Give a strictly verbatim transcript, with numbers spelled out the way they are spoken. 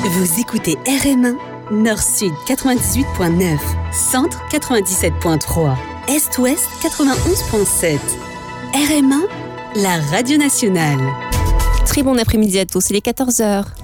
Vous écoutez R M un, Nord-Sud quatre-vingt-dix-huit point neuf, Centre quatre-vingt-dix-sept point trois, Est-Ouest quatre-vingt-onze point sept. R M un, la radio nationale. Très bon après-midi à tous, il est quatorze heures.